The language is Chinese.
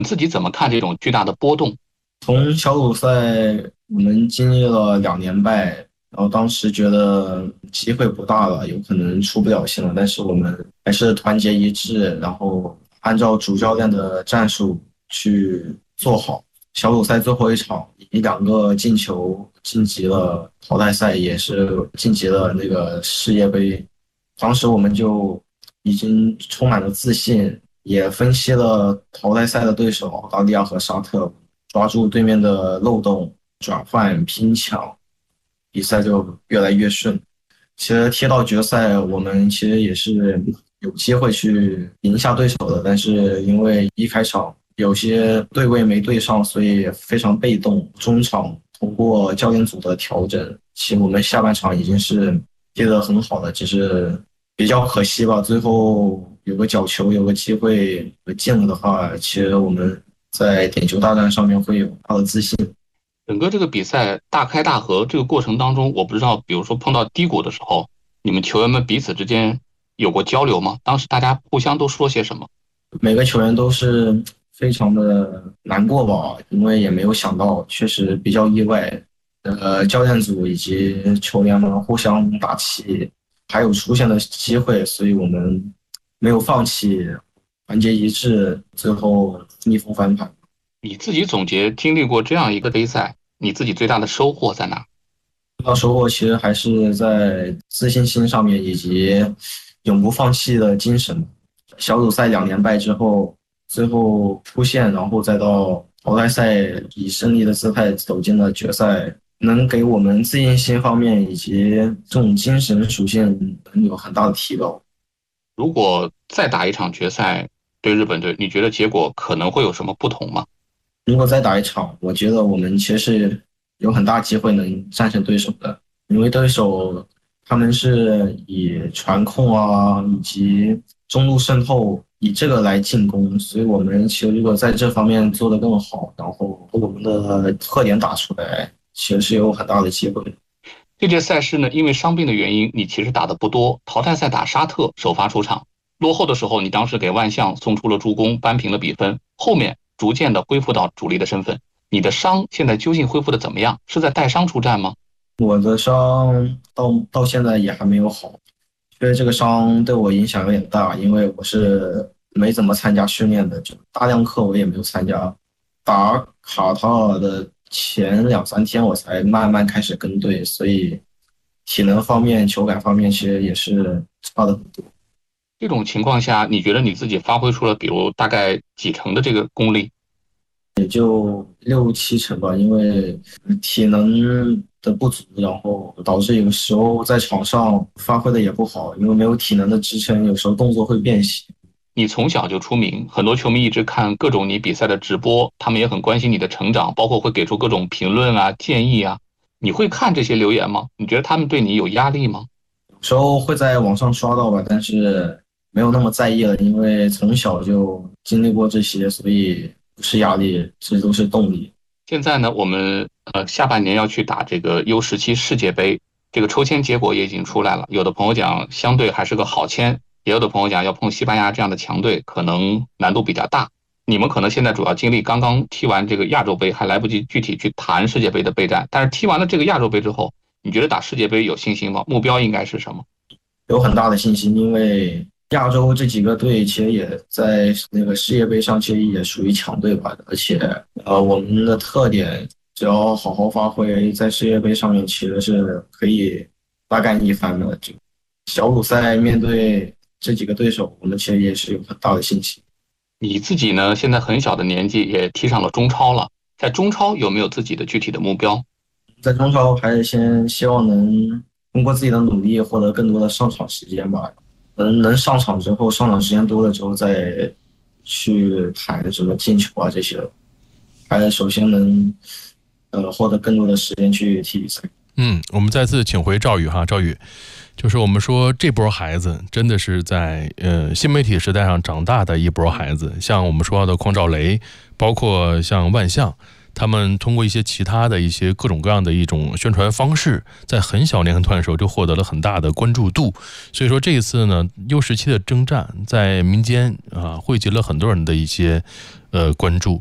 自己怎么看这种巨大的波动？ 从小组赛我们经历了2连败，然后当时觉得机会不大了，有可能出不了线了，但是我们还是团结一致，然后按照主教练的战术去做好。小组赛最后一场以2个进球晋级了淘汰赛，也是晋级了那个世界杯。当时我们就已经充满了自信，也分析了淘汰赛的对手澳大利亚和沙特，抓住对面的漏洞，转换拼抢，比赛就越来越顺。其实踢到决赛，我们其实也是有机会去赢下对手的，但是因为一开场有些对位没对上，所以非常被动。中场通过教练组的调整，其实我们下半场已经是踢得很好了，只是比较可惜吧。最后有个角球，有个机会进了的话，其实我们在点球大战上面会有大的自信。 整个这个比赛大开大合这个过程当中，我不知道，比如说碰到低谷的时候，你们球员们彼此之间有过交流吗？当时大家互相都说些什么？ 每个球员都是非常的难过吧，因为也没有想到，确实比较意外。教练组以及球员们互相打气，还有出现的机会，所以我们没有放弃，团结一致，最后逆风翻盘。 你自己总结经历过这样一个杯赛，你自己最大的收获在哪？ 最大收获其实还是在自信心上面，以及永不放弃的精神。小组赛2连败之后，最后出线，然后再到淘汰赛以胜利的姿态走进了决赛，能给我们自信心方面以及这种精神属性能有很大的提高。 如果再打一场决赛对日本队，你觉得结果可能会有什么不同吗？ 如果再打一场，我觉得我们其实是有很大机会能战胜对手的，因为对手他们是以传控啊以及中路渗透以这个来进攻，所以我们其实如果在这方面做得更好，然后把我们的特点打出来，其实是有很大的机会的。 这届赛事呢，因为伤病的原因，你其实打的不多。淘汰赛打沙特首发出场，落后的时候，你当时给万象送出了助攻，扳平了比分。后面逐渐的恢复到主力的身份。你的伤现在究竟恢复的怎么样？是在带伤出战吗？ 我的伤到现在也还没有好，因为这个伤对我影响有点大，因为我是没怎么参加训练的，就大量课我也没有参加。打卡塔尔的前2、3天我才慢慢开始跟队，所以体能方面、球感方面其实也是差的很多。 这种情况下，你觉得你自己发挥出了比如大概几成的这个功力？ 6、7成吧，因为体能的不足，然后导致有时候在场上发挥的也不好，因为没有体能的支撑，有时候动作会变形。 你从小就出名，很多球迷一直看各种你比赛的直播，他们也很关心你的成长，包括会给出各种评论啊、建议啊。你会看这些留言吗？你觉得他们对你有压力吗？ 有时候会在网上刷到吧，但是没有那么在意了，因为从小就经历过这些，所以不是压力，这都是动力。 现在呢，我们下半年要去打这个 U17世界杯，这个抽签结果也已经出来了。有的朋友讲相对还是个好签，也有的朋友讲要碰西班牙这样的强队，可能难度比较大。你们可能现在主要精力刚刚踢完这个亚洲杯，还来不及具体去谈世界杯的备战。但是踢完了这个亚洲杯之后，你觉得打世界杯有信心吗？目标应该是什么？ 有很大的信心，因为亚洲这几个队其实也在那个世界杯上，其实也属于强队吧。而且，我们的特点只要好好发挥，在世界杯上面其实是可以大干一番的。就小组赛面对这几个对手，我们其实也是有很大的信心。 你自己呢，现在很小的年纪也踢上了中超了，在中超有没有自己的具体的目标？ 在中超还是先希望能通过自己的努力获得更多的上场时间吧。能上场之后，上场时间多了之后再去谈什么进球啊这些，还是首先能获得更多的时间去踢比赛。 我们再次请回赵宇哈，赵宇，就是我们说这波孩子真的是在新媒体时代上长大的一波孩子，像我们说到的匡兆雷，包括像万象， 他们通过一些其他的一些各种各样的一种宣传方式，在很小年龄段的时候就获得了很大的关注度。所以说这一次呢，U17的征战在民间汇集了很多人的一些关注。